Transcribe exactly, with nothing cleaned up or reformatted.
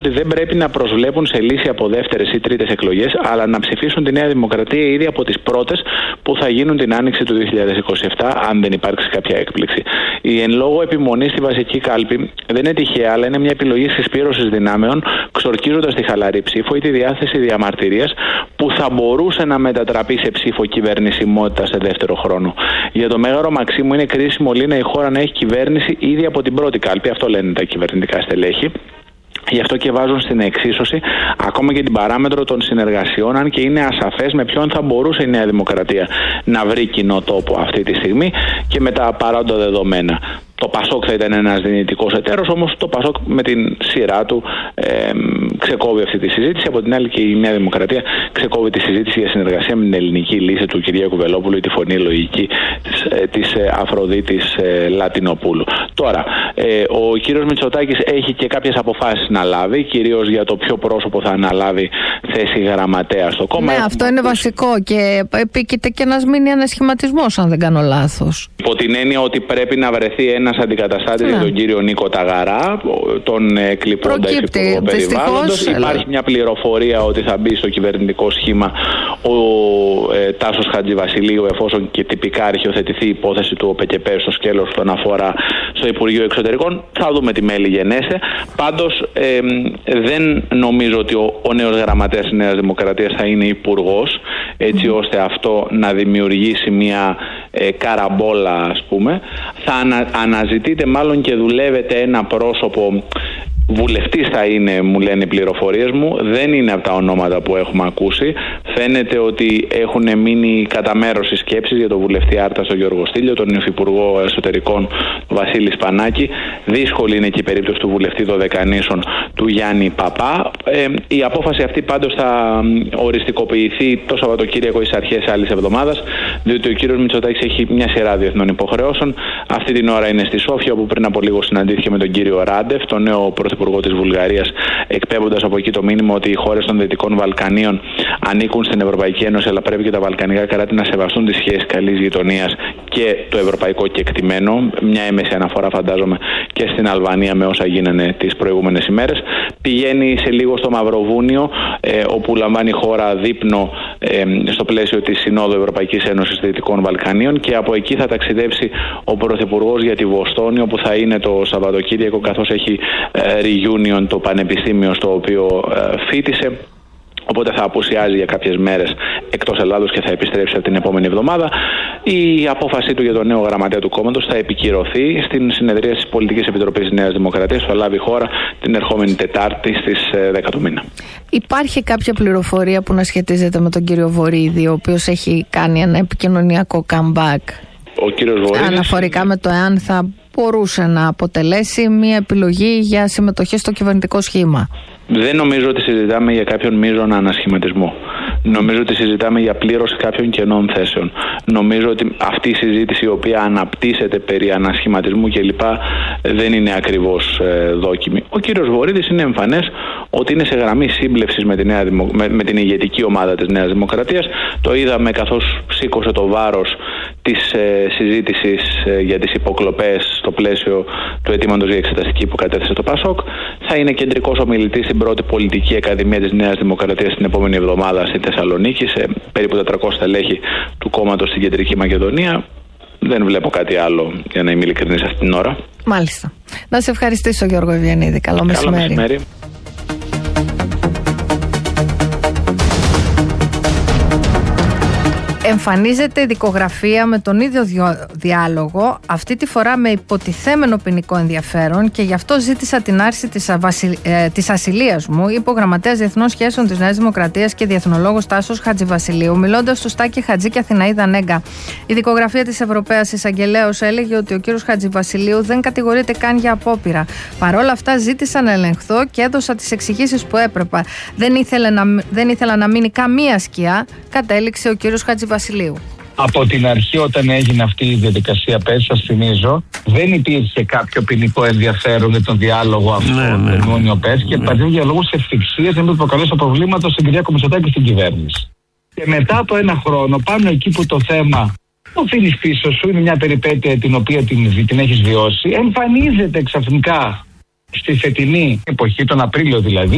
ότι δεν πρέπει να προσβλέπουν σε λύση από δεύτερες ή τρίτες εκλογές, αλλά να ψηφίσουν τη Νέα Δημοκρατία ήδη από τις πρώτες που θα γίνουν την άνοιξη του δύο χιλιάδες είκοσι επτά, αν δεν υπάρξει κάποια έκπληξη. Η εν λόγω επιμονή στη βασική κάλπη δεν είναι τυχαία, αλλά είναι μια επιλογή συσπήρωσης δυνάμεων, ξορκίζοντας τη χαλαρή ψήφο ή τη διάθεση διαμαρτυρίας που θα μπορούσε να μετατραπεί σε ψήφο κυβερνησιμότητα σε δεύτερο χρόνο. Για το Μέγαρο Μαξίμου είναι κρίσιμο, Λίνα, η χώρα να έχει κυβέρνηση ήδη από την πρώτη κάλπη. Αυτό λένε τα κυβερνητικά στελέχη. Γι' αυτό και βάζουν στην εξίσωση ακόμα και την παράμετρο των συνεργασιών, αν και είναι ασαφές με ποιον θα μπορούσε η Νέα Δημοκρατία να βρει κοινό τόπο αυτή τη στιγμή και με τα παρόντα δεδομένα. Το Πασόκ θα ήταν ένας δυνητικός εταίρος, όμως το Πασόκ με την σειρά του ε, ξεκόβει αυτή τη συζήτηση. Από την άλλη και η Νέα Δημοκρατία ξεκόβει τη συζήτηση για συνεργασία με την ελληνική λύση του Κυριάκου Βελόπουλου ή τη φωνή λογική της, ε, της ε, Αφροδίτης ε, Λατινοπούλου. Τώρα, ε, ο κύριος Μητσοτάκης έχει και κάποιες αποφάσεις να λάβει, κυρίως για το ποιο πρόσωπο θα αναλάβει θέση γραμματέα στο κόμμα. Ναι, Έχουμε... αυτό είναι βασικό και επίκειται και ένας μίνι ανασχηματισμός, αν δεν κάνω λάθος. Υπό την έννοια ότι πρέπει να βρεθεί ένα αντικαταστάτη για τον κύριο Νίκο Ταγαρά, τον εκλειπώντα υφυπουργό περιβάλλοντος. Υπάρχει μια πληροφορία ότι θα μπει στο κυβερνητικό σχήμα ο ε, Τάσος Χατζηβασιλείου, εφόσον και τυπικά αρχιοθετηθεί η υπόθεση του ΟΠΕΚΕΠΕ στο σκέλος που τον αφορά στο Υπουργείο Εξωτερικών. Θα δούμε τι μέλη γενέσε. Πάντως ε, δεν νομίζω ότι ο, ο νέος γραμματέας της Νέας Δημοκρατίας θα είναι υπουργός, έτσι mm. ώστε αυτό να δημιουργήσει μια ε, καραμπόλα, ας πούμε. Θα ανα, αναζητείτε μάλλον και δουλεύετε ένα πρόσωπο, βουλευτής θα είναι, μου λένε οι πληροφορίες μου, δεν είναι από τα ονόματα που έχουμε ακούσει. Φαίνεται ότι έχουν μείνει κατά μέρος οι σκέψεις για τον βουλευτή Άρτα στον Γιώργο Στήλιο, τον υφυπουργό Εσωτερικών Βασίλη Σπανάκη. Δύσκολη είναι και η περίπτωση του βουλευτή Δωδεκανήσων του Γιάννη Παπά. Ε, η απόφαση αυτή πάντως θα οριστικοποιηθεί το Σαββατοκύριακο εις αρχές άλλης εβδομάδας, διότι ο κύριος Μητσοτάκης έχει μια σειρά διεθνών υποχρεώσεων. Αυτή την ώρα είναι στη Σόφια, όπου πριν από λίγο συναντήθηκε με τον κύριο Ράντεφ, τον νέο πρωθυπουργό της Βουλγαρίας, εκπέμποντας από εκεί το μήνυμα ότι οι χώρες των Δυτικών Βαλκανίων ανήκουν στην Ευρωπαϊκή Ένωση, αλλά πρέπει και τα βαλκανικά κράτη να σεβαστούν τις σχέσεις καλής γειτονίας και το ευρωπαϊκό κεκτημένο. Μια έμεση αναφορά, φαντάζομαι, και στην Αλβανία με όσα γίνανε τις προηγούμενες ημέρες. Πηγαίνει σε λίγο στο Μαυροβούνιο, ε, όπου λαμβάνει η χώρα δείπνο ε, στο πλαίσιο της Συνόδου Ευρωπαϊκής Ένωσης Δυτικών Βαλκανίων, και από εκεί θα ταξιδέψει ο πρωθυπουργός για τη Βοστόνη, όπου θα είναι το Σαββατοκύριακο, καθώς έχει ε, reunion το πανεπιστήμιο στο οποίο ε, φοιτησε. Οπότε θα απουσιάζει για κάποιες μέρες εκτός Ελλάδος και θα επιστρέψει από την επόμενη εβδομάδα. Η απόφασή του για τον νέο γραμματέα του κόμματος θα επικυρωθεί στην συνεδρία της Πολιτικής Επιτροπής της Νέας Δημοκρατίας που θα λάβει η χώρα την ερχόμενη Τετάρτη στις δέκα του μήνα. Υπάρχει κάποια πληροφορία που να σχετίζεται με τον κύριο Βορίδη, ο οποίος έχει κάνει ένα επικοινωνιακό comeback? Ο κύριος Βορίδης, αναφορικά με το εάν θα μπορούσε να αποτελέσει μια επιλογή για συμμετοχή στο κυβερνητικό σχήμα? Δεν νομίζω ότι συζητάμε για κάποιον μείζωνα ανασχηματισμό. Νομίζω ότι συζητάμε για πλήρωση κάποιων κενών θέσεων. Νομίζω ότι αυτή η συζήτηση, η οποία αναπτύσσεται περί ανασχηματισμού κλπ., δεν είναι ακριβώς ε, δόκιμη. Ο κύριος Βορίδης είναι εμφανές ότι είναι σε γραμμή σύμπλευσης με, τη νέα, με, με την ηγετική ομάδα της Νέας Δημοκρατίας. Το είδαμε καθώς σήκωσε το βάρος της ε, συζήτησης ε, για τις υποκλοπές στο πλαίσιο του αιτήματος για εξεταστική που κατέθεσε το Πασόκ. Θα είναι κεντρικός ομιλητής στην πρώτη πολιτική ακαδημία της Νέας Δημοκρατίας την επόμενη εβδομάδα στη Θεσσαλονίκη, σε περίπου τετρακόσια στελέχη του κόμματος στην Κεντρική Μακεδονία. Δεν βλέπω κάτι άλλο, για να είμαι ειλικρινής, αυτή την ώρα. Μάλιστα. Να σε ευχαριστήσω, Γιώργο Ευγενίδη. Καλό, Καλό μεσημέρι. μεσημέρι. Εμφανίζεται δικογραφία με τον ίδιο διάλογο, αυτή τη φορά με υποτιθέμενο ποινικό ενδιαφέρον, και γι' αυτό ζήτησα την άρση της, αβασι... ε, της ασυλίας μου, είπε ο Γραμματέας Διεθνών Σχέσεων της Νέας Δημοκρατίας και διεθνολόγος Τάσος Χατζηβασιλείου, μιλώντας στο Στάκη Χατζή και Αθηναίδα Νέγκα. Η δικογραφία της Ευρωπαίας Εισαγγελέως έλεγε ότι ο κύριος Χατζηβασιλείου δεν κατηγορείται καν για απόπειρα. Παρ' όλα αυτά, ζήτησα να ελεγχθώ και έδωσα τις εξηγήσεις που έπρεπε. Δεν, ήθελε να... δεν ήθελα να μείνει καμία σκιά, κατέληξε ο κύριος Χατζηβασιλείου. Από την αρχή, όταν έγινε αυτή η διαδικασία, πέρσι, σας θυμίζω, δεν υπήρχε κάποιο ποινικό ενδιαφέρον για τον διάλογο αυτό ναι, ναι, τον Ιούνιο πέρσι, και παραδείγματος για λόγους ευθυξίας δεν προκαλέσει προβλήματος στην κυρία Μητσοτάκη στην κυβέρνηση. Και μετά από ένα χρόνο, πάνω εκεί που το θέμα το αφήνεις πίσω σου, είναι μια περιπέτεια την οποία την, την έχεις βιώσει, εμφανίζεται ξαφνικά στη φετινή εποχή, τον Απρίλιο δηλαδή,